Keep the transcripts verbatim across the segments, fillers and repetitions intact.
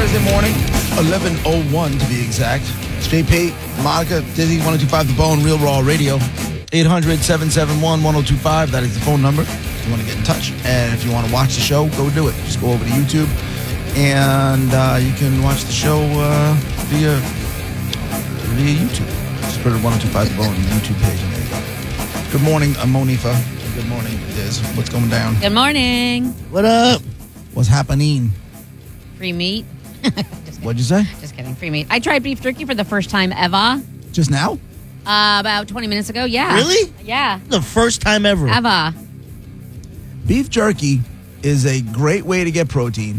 Thursday morning, eleven oh one to be exact. It's J P, Monica, Dizzy, one oh two five The Bone, Real Raw Radio. eight hundred, seven seven one, one oh two five. That is the phone number if you want to get in touch. And if you want to watch the show, go do it. Just go over to YouTube. And uh, you can watch the show uh, via via YouTube. Just put it one oh two five The Bone YouTube page. And there you go. Good morning, uh, Monifa. Good morning, Diz. What's going down? Good morning. What up? What's happening? Free meat. What'd you say? Just kidding. Free meat. I tried beef jerky for the first time ever. Just now? Uh, about twenty minutes ago. Yeah. Really? Yeah. The first time ever. Ever. Beef jerky is a great way to get protein.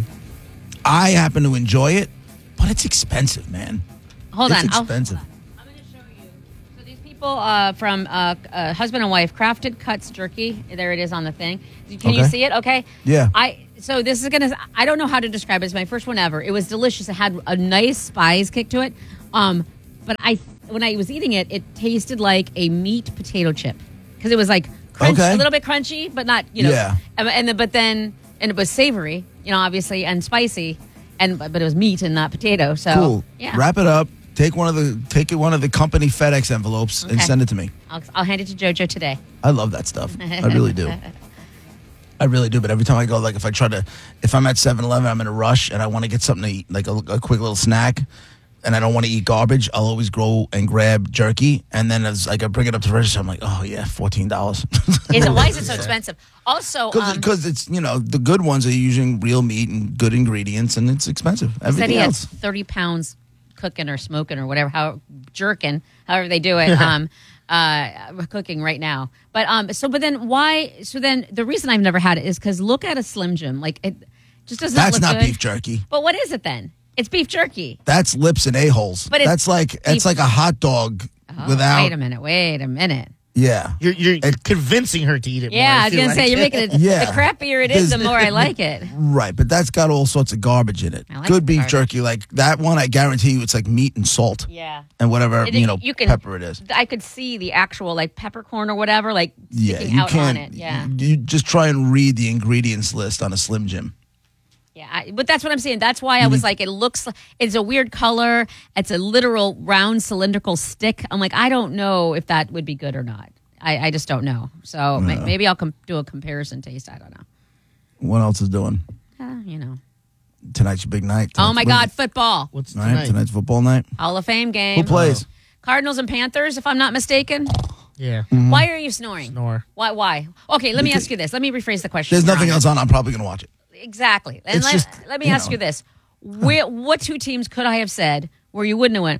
I happen to enjoy it, but it's expensive, man. Hold it's on. I'll- expensive. I'm going to show you. So these people uh, from uh, uh, husband and wife, Crafted Cuts Jerky. There it is on the thing. Can you Okay. see it? Okay. Yeah. I so this is gonna. I don't know how to describe it. It's my first one ever. It was delicious. It had a nice spice kick to it. Um, but I when I was eating it, it tasted like a meat potato chip because it was like crunch, Okay. a little bit crunchy, but not you know. Yeah. And, and the, but then and it was savory, you know, obviously and spicy, and but it was meat and not potato. So Cool. yeah. Wrap it up. Take one of the take one of the company FedEx envelopes and Okay. send it to me. I'll, I'll hand it to JoJo today. I love that stuff. I really do. I really do. But every time I go, like if I try to, if I'm at seven eleven, I'm in a rush and I want to get something to eat, like a, a quick little snack, and I don't want to eat garbage, I'll always go and grab jerky. And then as like I bring it up to the register, I'm like, oh yeah, fourteen dollars. Is it, why is it so expensive? Also, Because um, it's, you know, the good ones are using real meat and good ingredients, and it's expensive. said Everything he had else. thirty pounds cooking or smoking or whatever, how jerking, however they do it, um, uh, cooking right now. But um, so, but then why? So then the reason I've never had it is because look at a Slim Jim, like it just does not That's look not good. beef jerky. But what is it then? It's beef jerky. That's lips and a-holes. But it's That's like beef- it's like a hot dog Oh, without. Wait a minute. Wait a minute. Yeah. You're, you're It- convincing her to eat it more. Yeah, I was feel gonna like. say you're making it. Yeah. The crappier it is, the There's- more I like it. Right, but that's got all sorts of garbage in it. I like Good the beef garbage. jerky, like that one, I guarantee you, it's like meat and salt Yeah. and whatever It- you know you can- pepper it is. I could see the actual like peppercorn or whatever, like Yeah, sticking you out can't. on it. Yeah. You, you just try and read the ingredients list on a Slim Jim. Yeah, I, but that's what I'm saying. That's why I was like, it looks, it's a weird color. It's a literal round cylindrical stick. I'm like, I don't know if that would be good or not. I, I just don't know. So ma- maybe I'll com- do a comparison taste. I don't know. What else is doing? Uh, you know. Tonight's your big night. Oh my Tonight's- God, football. What's All right, tonight? tonight's football night. Hall of Fame game. Who plays? Cardinals and Panthers, if I'm not mistaken. Yeah. Mm-hmm. Why are you snoring? Snore. Why? Why? Okay, let me ask you this. Let me rephrase the question. There's Your nothing Honor. else on. I'm probably going to watch it. Exactly. And It's let, just, let me you ask know. you this. Where, what two teams could I have said where you wouldn't have went,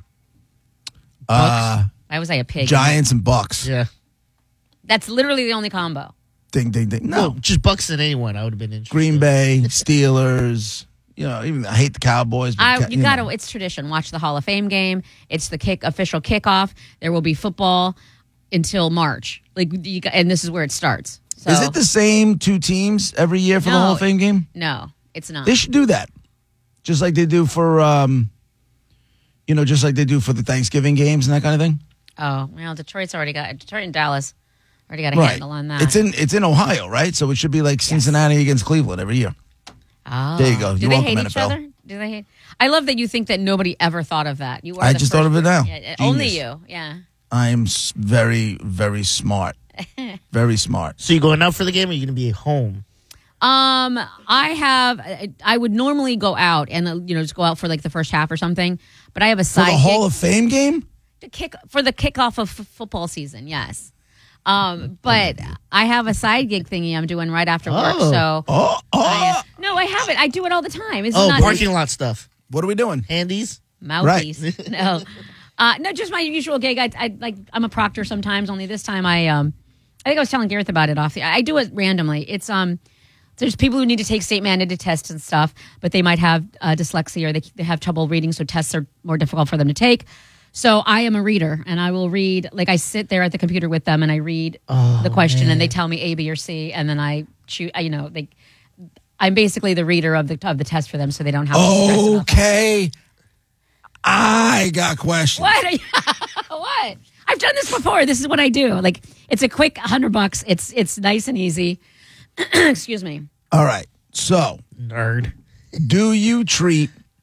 Uh, why was I a pig? Giants and Bucks. Yeah. That's literally the only combo. Ding, ding, ding. No. Well, just Bucks and anyone, I would have been interested. Green Bay, Steelers. You know, even I hate the Cowboys. But I, ca- you got to. know. It's tradition. Watch the Hall of Fame game. It's the kick official kickoff. There will be football until March. Like, you, got- and this is where it starts. So, Is it the same two teams every year for the No. Hall of Fame game? No, it's not. They should do that, just like they do for, um, you know, just like they do for the Thanksgiving games and that kind of thing. Oh, well, Detroit's already got Detroit and Dallas already got a Right. handle on that. It's in it's in Ohio, right? So it should be like Cincinnati against Cleveland every year. Oh. There you go. Do You're they welcome, hate N each F L. other? Do they hate? I love that you think that nobody ever thought of that. You are. I the just first thought of it now. person- Yeah, only Genius. you. Yeah. I am s- very, very smart. Very smart. So you going out for the game or are you going to be home? Um, I have. I- I would normally go out and uh, you know just go out for like the first half or something. But I have a For side the Hall gig of Fame game? to kick for the kickoff of f- football season. Yes. Um, but I have a side gig thingy I'm doing right after work. Oh. So Oh, oh. I, uh, no, I haven't. I do it all the time. It's Oh, not parking lot stuff. What are we doing? Handies? mouthpiece. No, uh, no, just my usual gig. I, I like. I'm a proctor sometimes. Only this time, I um, I think I was telling Gareth about it off the. I do it randomly. It's um, there's people who need to take state mandated tests and stuff, but they might have uh, dyslexia or they, they have trouble reading, so tests are more difficult for them to take. So I am a reader, and I will read. Like I sit there at the computer with them, and I read Oh, the question, man. and they tell me A, B, or C, and then I choose. You know, they. I'm basically the reader of the of the test for them, so they don't have to stress about that. Okay. I got questions. What? Are you, what? I've done this before. This is what I do. Like it's a quick hundred bucks. It's it's nice and easy. Excuse me. All right. So, Nerd. do you treat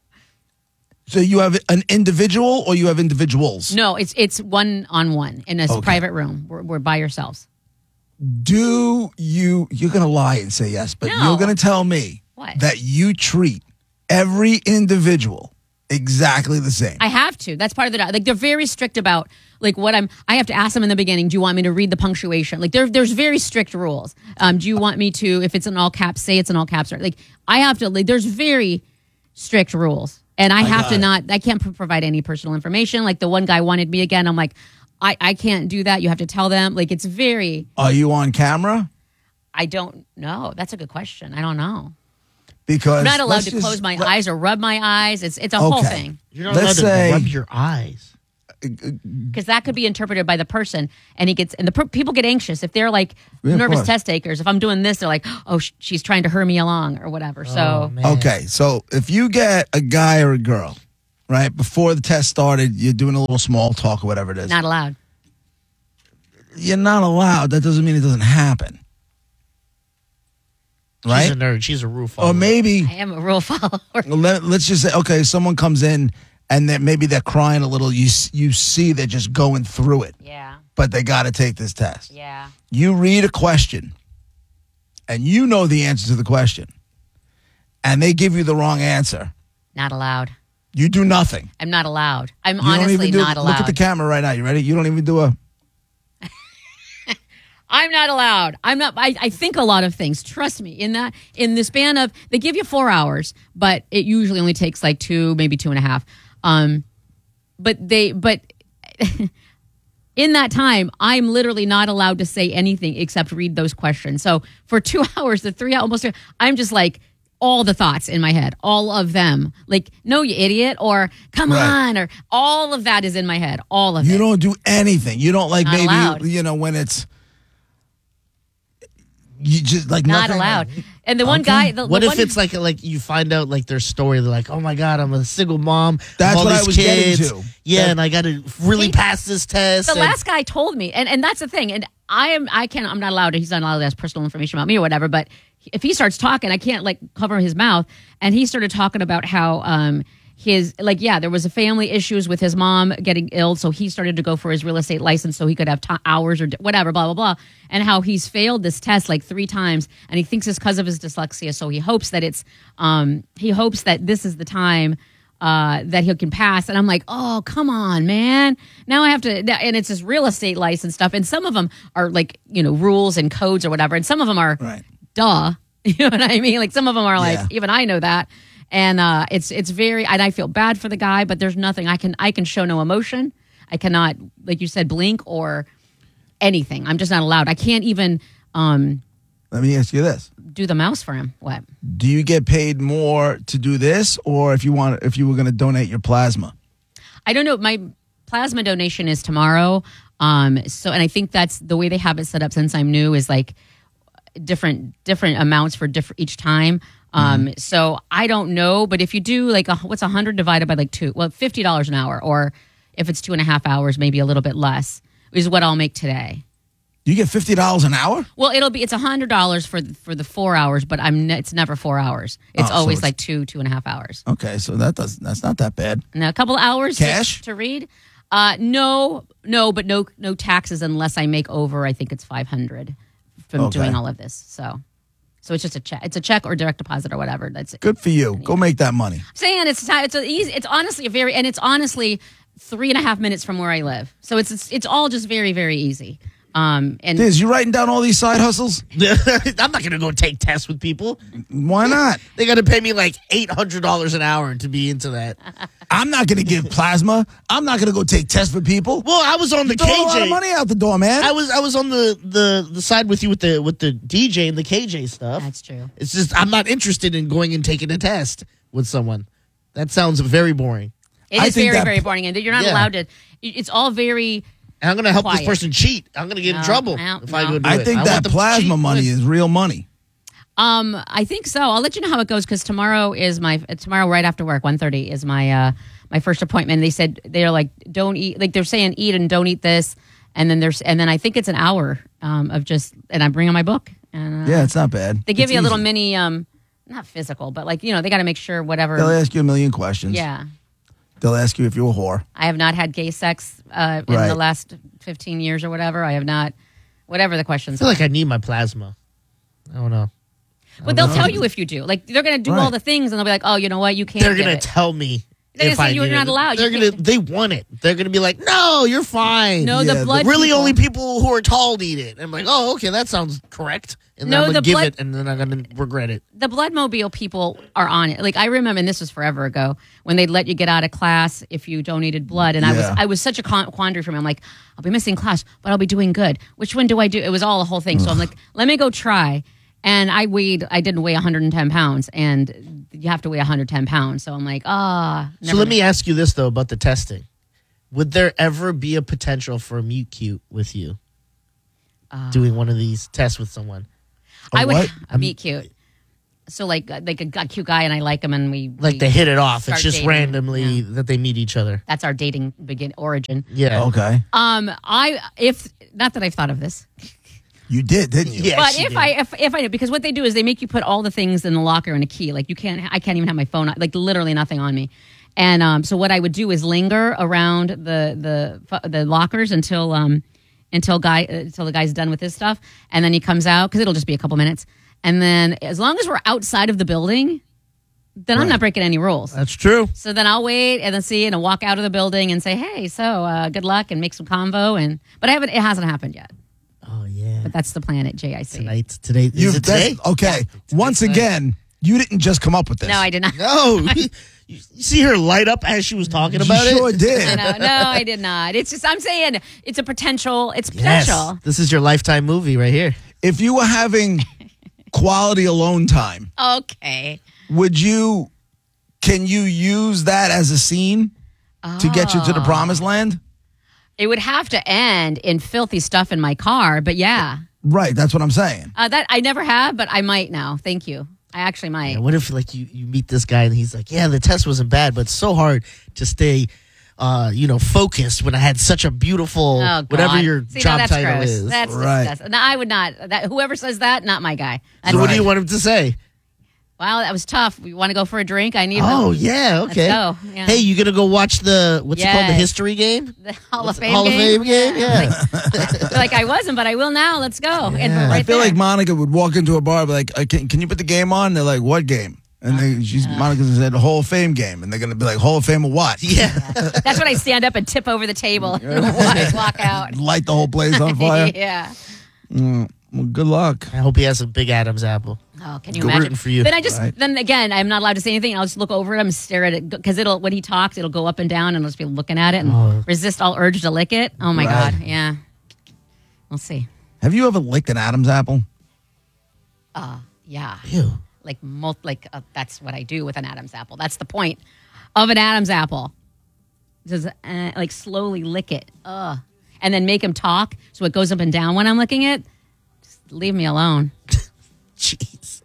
So you have an individual or you have individuals? No, it's it's one on one in a Okay. private room. We're, we're by yourselves. Do you, you're going to lie and say yes, but No. you're going to tell me What? that you treat every individual exactly the same. I have to. That's part of the like. They're very strict about like what I'm. I have to ask them in the beginning. Do you want me to read the punctuation? Like there, there's very strict rules. Um, do you want me to? If it's in all caps, say it's in all caps. Or like I have to. Like there's very strict rules, and I, have got to it. not. I can't pro- provide any personal information. Like the one guy wanted me again. I'm like, I, I can't do that. You have to tell them. Like it's very. Are you on camera? I don't know. That's a good question. I don't know. Because I'm not allowed let's to just- close my let- eyes or rub my eyes. It's it's a whole Okay. thing. You're not Let's allowed say- to rub your eyes. Because that could be interpreted by the person, and he gets and the per- people get anxious if they're like Yeah, of nervous course. test takers. If I'm doing this, they're like, "Oh, sh- she's trying to hurry me along" or whatever. Oh, So man. Okay, so if you get a guy or a girl, right, before the test started, you're doing a little small talk or whatever it is. not allowed. You're not allowed. That doesn't mean it doesn't happen. Right? She's a nerd. She's a roof. Or maybe, I am a rule follower. let, let's just say, okay, someone comes in and then maybe they're crying a little. You, s- you see they're just going through it, Yeah, but they got to take this test. yeah. You read a question and you know the answer to the question and they give you the wrong answer. Not allowed. You do nothing. I'm not allowed. I'm You don't honestly even do, not allowed. Look at the camera right now. You ready? You don't even do a. I'm not allowed. I'm not. I, I think a lot of things. Trust me. In that, in the span of, they give you four hours, but it usually only takes like two, maybe two and a half. Um, but they, but in that time, I'm literally not allowed to say anything except read those questions. So for two hours, the three almost, two, I'm just like all the thoughts in my head, all of them. Like, no, you idiot, or come Right. on, or all of that is in my head. All of You it. don't do anything. You don't like Not maybe allowed. you know when it's. You just like Not nothing. allowed. And the one Okay. guy, the, What the if one, it's like like you find out like their story? They're like, oh my god, I'm a single mom. That's all what I these was getting kids. to. Yeah, That- and I got to really He- pass this test. the and- last guy told me, and, and that's the thing. And I am, I can't, I'm not allowed to, he's not allowed to ask personal information about me or whatever. But if he starts talking, I can't like cover his mouth. And he started talking about how, um, his, like, yeah, there was a family issues with his mom getting ill. So he started to go for his real estate license so he could have t- hours or d- whatever, blah, blah, blah. And how he's failed this test like three times. And he thinks it's because of his dyslexia. So he hopes that it's, um, he hopes that this is the time uh, that he can pass. And I'm like, oh, come on, man. Now I have to, and it's this real estate license stuff. And some of them are like, you know, rules and codes or whatever. And some of them are, Right. duh. You know what I mean? Like some of them are like, Yeah. even I know that. And uh, it's it's very, and I feel bad for the guy, but there's nothing I can I can show no emotion. I cannot, like you said, blink or anything. I'm just not allowed. I can't even um, Let me ask you this: do the mouse for him. What? do you get paid more to do this, or if you want, if you were going to donate your plasma? I don't know. My plasma donation is tomorrow. Um, so, and I think that's the way they have it set up since I'm new is like different different amounts for different each time. Um, so I don't know, but if you do like a, what's a hundred divided by like two? Well, fifty dollars an hour, or if it's two and a half hours, maybe a little bit less is what I'll make today. You get fifty dollars an hour. Well, it'll be it's a hundred dollars for the, for the four hours, but I'm ne- it's never four hours. It's Oh, so always it's- like two two and a half hours. Okay, so that does that's not that bad. And a couple hours to- Cash? to, read. Uh, no, no, but no no taxes unless I make over. I think it's five hundred from Okay. doing all of this. So, so it's just a check. It's a check or direct deposit or whatever. That's it. Good for you. Go make that money. Saying it's it's a easy. It's honestly a very and it's honestly three and a half minutes from where I live. So it's it's, it's all just very very easy. Um, and Diz, you writing down all these side hustles? I'm not gonna go take tests with people. Why not? They got to pay me like eight hundred dollars an hour to be into that. I'm not going to give plasma. I'm not going to go take tests for people. Well, I was on the Throw a lot of K J. money out the door, man. I was I was on the, the the side with you with the with the D J and the K J stuff. that's true. It's just I'm not interested in going and taking a test with someone. That sounds very boring. It I is think very that- very boring, and you're not Yeah. allowed to. It's all very. And I'm gonna help Quiet. this person cheat. I'm gonna get in No, trouble no, if I no. go do I it. think want that them to plasma cheat. money is real money. Um, I think so. I'll let you know how it goes because tomorrow is my tomorrow right after work. one thirty is my uh my first appointment. They said they're like don't eat like they're saying eat and don't eat this, and then there's and then I think it's an hour um of just and I'm bringing my book and uh, Yeah, it's not bad. they give It's you a little easy. mini um not physical but like you know they got to make sure whatever They'll ask you a million questions. yeah They'll ask you if you're a whore. I have not had gay sex uh, in Right. the last fifteen years or whatever. I have not, whatever the I questions feel are. like I need my plasma. I don't know. But they'll tell you if you do. Like, they're going to do Right. all the things, and they'll be like, oh, you know what? You can't They're give gonna it. tell me. They're if gonna say I you're need not it. allowed. They're You gonna. can't- They want it. They're gonna be like, no, you're fine. No, Yeah, the the- blood Really, people- only people who are tall need it. I'm like, oh, okay, that sounds correct. And No, then I'm gonna the give blood- it, and then I'm gonna regret it. the Bloodmobile people are on it. Like, I remember, and this was forever ago, when they'd let you get out of class if you donated blood. And I was Yeah. I was such a con- quandary for me. I'm like, I'll be missing class, but I'll be doing good. Which one do I do? It was all a whole thing. So I'm like, let me go try. And I weighed, I didn't weigh one hundred ten pounds, and you have to weigh one hundred ten pounds. So I'm like, ah. So let me ask you this though about the testing: would there ever be a potential for a mute cute with you doing one of these tests with someone? I would what? a meet cute. So like, uh, like a, a cute guy, and I like him, and we Like we, they hit it off. start It's just dating. randomly Yeah. that they meet each other. That's our dating begin origin. Yeah. Okay. Um, I if not that I've thought of this. You did, didn't you? Yeah. But she if did. I if, if I do, because what they do is they make you put all the things in the locker in a key. Like you can't, I can't even have my phone, like literally nothing on me. And um, so what I would do is linger around the the the lockers until um until guy uh, until the guy's done with his stuff, and then he comes out because it'll just be a couple minutes. And then as long as we're outside of the building, then I'm Right. not breaking any rules. That's true. So then I'll wait and then see and I'll walk out of the building and say, hey, so uh, good luck and make some convo. And but I haven't, it hasn't happened yet. Oh yeah. But that's the plan at J I C. Tonight, today, is You've it today? that's- Okay. Once again, you didn't just come up with this. No, I did not. No, you, you see her light up as she was talking You about sure it. did. No, no, I did not. It's just I'm saying it's a potential. It's Yes, potential. this is your lifetime movie right here. If you were having quality alone time, Okay. would you? Can you use that as a scene to get you to the promised land? It would have to end in filthy stuff in my car, but yeah, Right. That's what I'm saying. uh, that I never have, but I might now. Thank you. I actually might. And what if like you, you meet this guy and he's like, yeah, the test wasn't bad, but it's so hard to stay, uh, you know, focused when I had such a beautiful Oh, God. whatever your See, now job that's title gross. is. That's Right. disgusting. No, I would not. That whoever says that, not my guy. That's, so what do Right. you want him to say? Wow, that was tough. We want to go for a drink? I need Oh the, yeah, okay. go. Yeah. Hey, you gonna go watch the what's it called, the Yes. history game? the Hall of Fame Hall game. of Fame game, yeah. Like I wasn't, but I will now. Let's go. And Yeah. right I feel there. like Monica would walk into a bar and be like, uh, can, can you put the game on? They're like, what game? And they, she's Monica said Hall of Fame game. And they're going to be like, Hall of Fame of what? Yeah. That's when I stand up and tip over the table and walk, walk out. Light the whole place on fire. Yeah. Mm, well, good luck. I hope he has a big Adam's apple. Oh, can you Good imagine? rooting for you. Then I just, Right. then again, I'm not allowed to say anything. I'll just look over at him and stare at it because it'll, when he talks, it'll go up and down and I'll just be looking at it and Oh. resist all urge to lick it. Oh my Right. God. Yeah. We'll see. Have you ever licked an Adam's apple? Uh, yeah. Ew. Like, mul- like uh, that's what I do with an Adam's apple. That's the point of an Adam's apple. Just uh, like slowly lick it. Ugh. And then make him talk so it goes up and down when I'm licking it. Just leave me alone. Jeez.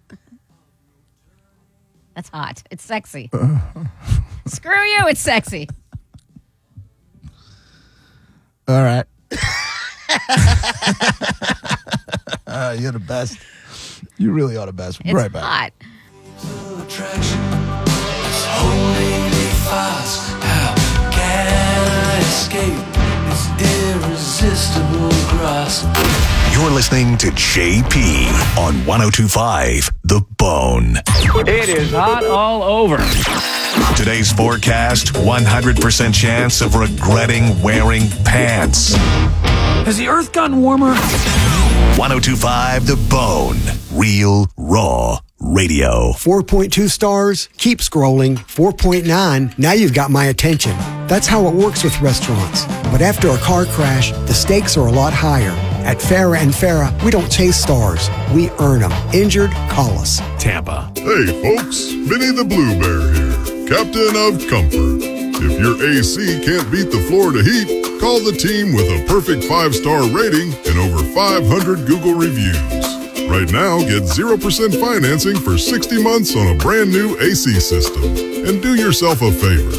That's hot. It's sexy. Screw you. It's sexy. All right. uh, you're the best. You really are the best. It's right back. hot. Attraction is holding me fast. How can I escape its irresistible grasp? You're listening to J P on one oh two point five The Bone. It is hot all over. Today's forecast, one hundred percent chance of regretting wearing pants. Has the earth gotten warmer? one oh two point five The Bone. Real, raw radio. four point two stars, keep scrolling. four point nine, now you've got my attention. That's how it works with restaurants. But after a car crash, the stakes are a lot higher. At Farrah and Farrah, we don't chase stars. We earn them. Injured? Call us. Tampa. Hey folks, Vinny the Blue Bear here, Captain of Comfort. If your A C can't beat the Florida heat, call the team with a perfect five-star rating and over five hundred Google reviews. Right now, get zero percent financing for sixty months on a brand new A C system. And do yourself a favor,